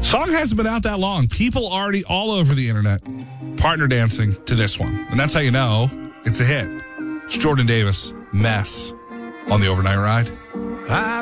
Song hasn't been out that long. People already all over the internet partner dancing to this one. And that's how you know it's a hit. It's Jordan Davis, Mess, on the Overnight Ride.